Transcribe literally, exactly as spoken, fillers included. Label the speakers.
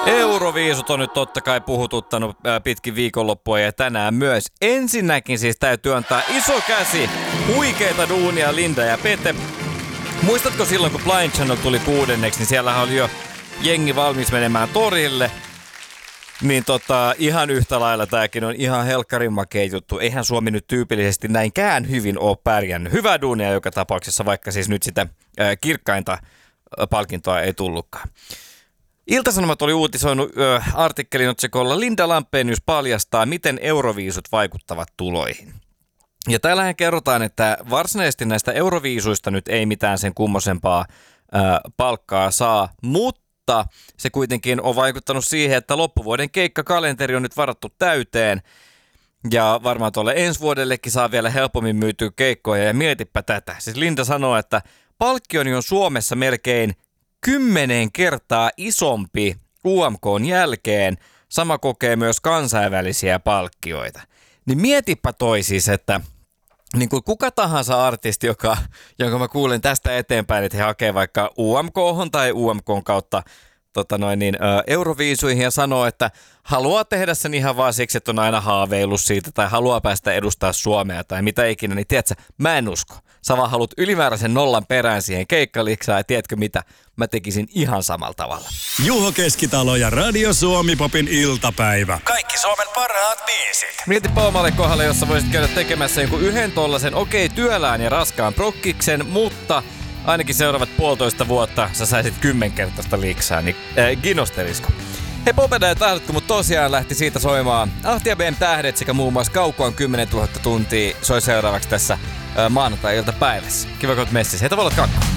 Speaker 1: Euroviisut on nyt totta kai puhututtanut pitkin viikonloppua ja tänään myös. Ensinnäkin siis täytyy antaa iso käsi, huikeita duunia Linda ja Pete. Muistatko silloin, kun Blind Channel tuli kuudenneksi, niin siellä oli jo jengi valmis menemään torille. Niin tota, ihan yhtä lailla tääkin on ihan helkkarin makea juttu. Eihän Suomi nyt tyypillisesti näinkään hyvin ole pärjännyt. Hyvää duunia joka tapauksessa, vaikka siis nyt sitä ää, kirkkainta ää, palkintoa ei tullutkaan. Ilta-Sanomat oli uutisoinut ö, artikkelin otsikolla Linda Lampenius paljastaa, miten euroviisut vaikuttavat tuloihin. Ja täällähän kerrotaan, että varsinaisesti näistä euroviisuista nyt ei mitään sen kummosempaa ö, palkkaa saa, mutta se kuitenkin on vaikuttanut siihen, että loppuvuoden keikkakalenteri on nyt varattu täyteen. Ja varmaan tuolle ensi vuodellekin saa vielä helpommin myytyä keikkoja ja mietipä tätä. Siis Linda sanoo, että palkkioni on Suomessa melkein kymmenen kertaa isompi U M K:n jälkeen. Sama kokee myös kansainvälisiä palkkioita. Niin mietipä toi siis, että niin kuin kuka tahansa artisti, joka, jonka mä kuulen tästä eteenpäin, että he hakee vaikka U M K:hon tai U M K:n kautta tota noin niin, ö, euroviisuihin ja sanoo, että haluaa tehdä sen ihan vaan siksi, että on aina haaveillut siitä tai haluaa päästä edustaa Suomea tai mitä ikinä, niin tiedätkö, mä en usko. Sä vaan haluat ylimääräisen nollan perään siihen keikkaliksaan ja tiedätkö mitä, mä tekisin ihan samalla tavalla.
Speaker 2: Juho Keskitalo ja Radio Suomi Popin iltapäivä. Kaikki Suomen parhaat biisit.
Speaker 1: Mietipä omalle kohdalle, jossa voisit käydä tekemässä jonkun yhden tollasen, okei, työlään ja raskaan prokkiksen, mutta ainakin seuraavat puolitoista vuotta sä saisit kymmenkertaista liksaa, niin äh, kiinnostelisiko? Hei, Popeda ja Tahdotko, mutta tosiaan lähti siitä soimaan Ahti ja B M Tähdet sekä muun muassa Kaukoon kymmenentuhatta tuntia soi seuraavaksi tässä äh, maanantai-iltapäivässä. Kiva, kun oot messissä. Hei, tavallaan kakku.